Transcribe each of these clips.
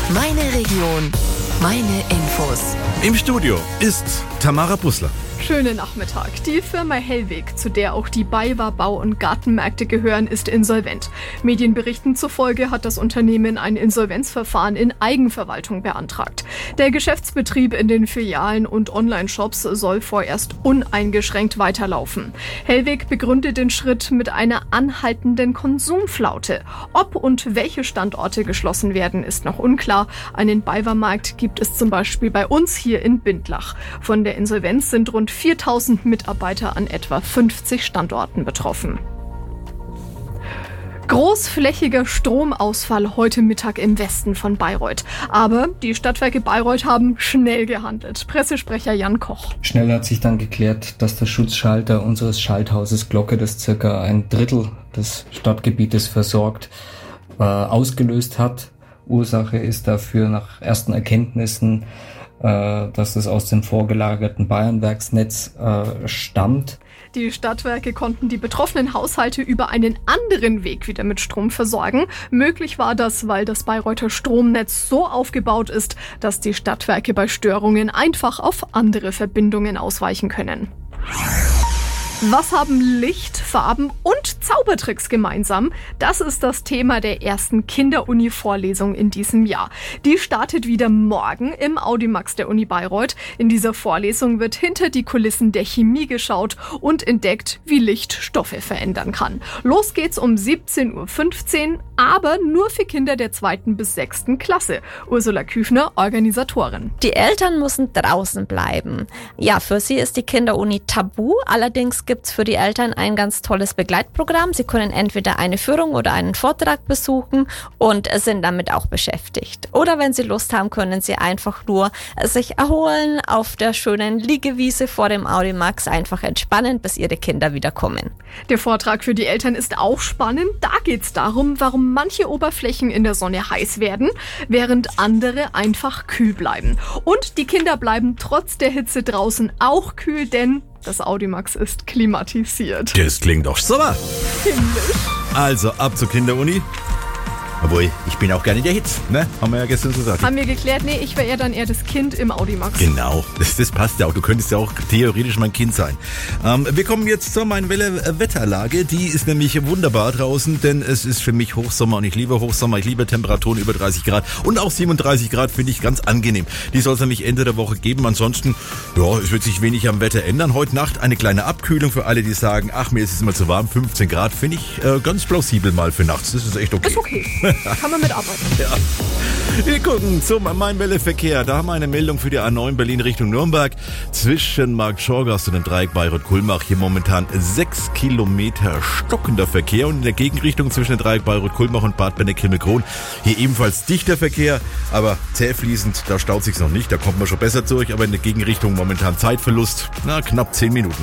Meine Region, meine Infos. Im Studio ist Tamara Bussler. Schönen Nachmittag. Die Firma Hellweg, zu der auch die BayWa Bau- und Gartenmärkte gehören, ist insolvent. Medienberichten zufolge hat das Unternehmen ein Insolvenzverfahren in Eigenverwaltung beantragt. Der Geschäftsbetrieb in den Filialen und Online-Shops soll vorerst uneingeschränkt weiterlaufen. Hellweg begründet den Schritt mit einer anhaltenden Konsumflaute. Ob und welche Standorte geschlossen werden, ist noch unklar. Einen BayWa-Markt gibt es zum Beispiel bei uns hier in Bindlach. Von der Insolvenz sind rund 4000 Mitarbeiter an etwa 50 Standorten betroffen. Großflächiger Stromausfall heute Mittag im Westen von Bayreuth. Aber die Stadtwerke Bayreuth haben schnell gehandelt. Pressesprecher Jan Koch. Schnell hat sich dann geklärt, dass der Schutzschalter unseres Schalthauses Glocke, das circa 1/3 des Stadtgebietes versorgt, ausgelöst hat. Ursache ist dafür nach ersten Erkenntnissen, dass es aus dem vorgelagerten Bayernwerksnetz stammt. Die Stadtwerke konnten die betroffenen Haushalte über einen anderen Weg wieder mit Strom versorgen. Möglich war das, weil das Bayreuther Stromnetz so aufgebaut ist, dass die Stadtwerke bei Störungen einfach auf andere Verbindungen ausweichen können. Was haben Licht, Farben und Zaubertricks gemeinsam? Das ist das Thema der ersten Kinderuni-Vorlesung in diesem Jahr. Die startet wieder morgen im Audimax der Uni Bayreuth. In dieser Vorlesung wird hinter die Kulissen der Chemie geschaut und entdeckt, wie Licht Stoffe verändern kann. Los geht's um 17:15 Uhr, aber nur für Kinder der 2. bis 6. Klasse. Ursula Küfner, Organisatorin. Die Eltern müssen draußen bleiben. Ja, für sie ist die Kinderuni tabu, allerdings gibt es für die Eltern ein ganz tolles Begleitprogramm. Sie können entweder eine Führung oder einen Vortrag besuchen und sind damit auch beschäftigt. Oder wenn sie Lust haben, können sie einfach nur sich erholen, auf der schönen Liegewiese vor dem Audimax einfach entspannen, bis ihre Kinder wiederkommen. Der Vortrag für die Eltern ist auch spannend. Da geht es darum, warum manche Oberflächen in der Sonne heiß werden, während andere einfach kühl bleiben. Und die Kinder bleiben trotz der Hitze draußen auch kühl, denn das Audimax ist klimatisiert. Das klingt doch super. Himmlisch. Also ab zur Kinderuni. Obwohl, ich bin auch gerne in der Hitze, ne? Haben wir ja gestern so gesagt. Haben wir geklärt, nee, ich wäre dann eher das Kind im Audimax. Genau, das passt ja auch. Du könntest ja auch theoretisch mein Kind sein. Wir kommen jetzt zur Mein Welle Wetterlage. Die ist nämlich wunderbar draußen, denn es ist für mich Hochsommer und ich liebe Hochsommer. Ich liebe Temperaturen über 30 Grad und auch 37 Grad finde ich ganz angenehm. Die soll es nämlich Ende der Woche geben. Ansonsten, ja, es wird sich wenig am Wetter ändern. Heute Nacht eine kleine Abkühlung für alle, die sagen, ach, mir ist es immer zu warm. 15 Grad finde ich ganz plausibel mal für nachts. Das ist echt okay. Ist okay. Kann man mitarbeiten. Ja. Wir gucken zum Main-Welle-Verkehr. Da haben wir eine Meldung für die A9 Berlin Richtung Nürnberg. Zwischen Markt Schorgast und dem Dreieck Bayreuth-Kulmbach hier momentan 6 Kilometer stockender Verkehr. Und in der Gegenrichtung zwischen dem Dreieck Bayreuth-Kulmbach und Bad Benneck-Krimmelkron hier ebenfalls dichter Verkehr, aber zähfließend. Da staut sich's noch nicht. Da kommt man schon besser durch. Aber in der Gegenrichtung momentan Zeitverlust. Knapp 10 Minuten.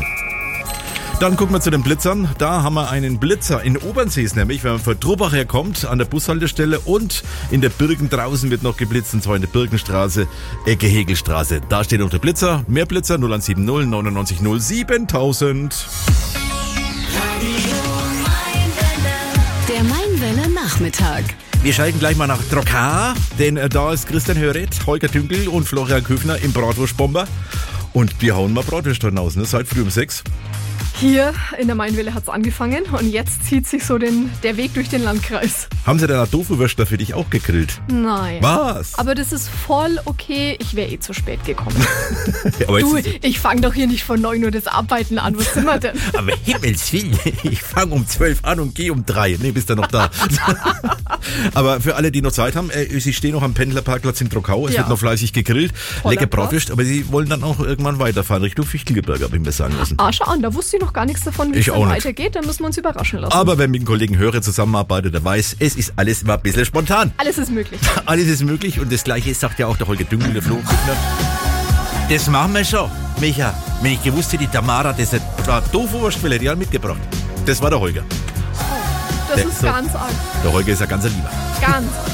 Dann gucken wir zu den Blitzern. Da haben wir einen Blitzer in Obernsees, nämlich wenn man von Trubach herkommt, an der Bushaltestelle und in der Birken draußen wird noch geblitzt, und zwar in der Birkenstraße, Ecke Hegelstraße. Da steht noch der Blitzer. Mehr Blitzer 0170 99 0 7000. Der Mein Welle Nachmittag. Wir schalten gleich mal nach Trokar, denn da ist Christian Höreth, Holger Tünkel und Florian Küfner im Bratwurstbomber. Und wir hauen mal Bratwurst raus, ne? Seit früh um 6. Hier in der Main-Welle hat es angefangen und jetzt zieht sich so der Weg durch den Landkreis. Haben sie denn eine Tofu-Würstler für dich auch gegrillt? Nein. Was? Aber das ist voll okay. Ich wäre zu spät gekommen. Aber Du, ich fange doch hier nicht von 9 Uhr das Arbeiten an. Was sind wir denn? Aber Himmels Willen, ich fange um 12 an und gehe um 3. Nee, bist du noch da. Aber für alle, die noch Zeit haben, sie stehen noch am Pendlerparkplatz in Trokau. Es wird noch fleißig gegrillt. Toller Lecker Bratwurst, aber sie wollen dann auch irgendwann weiterfahren Richtung Fichtelgebirge, habe ich mir sagen lassen. Schau an, da wusste ich noch gar nichts davon, wie es dann weitergeht. Dann müssen wir uns überraschen lassen. Aber wer mit dem Kollegen Hörer zusammenarbeitet, der weiß, es ist alles immer ein bisschen spontan. Alles ist möglich. Alles ist möglich und das Gleiche sagt ja auch der Holger Dünkel, der Flo. Das machen wir schon, Micha. Wenn ich gewusst hätte, die Tamara, das hat Tofu-Wurst für Real mitgebracht. Das war der Holger. Das ist ganz arg. Der Holger ist ja ganz ein Lieber. Ganz arg.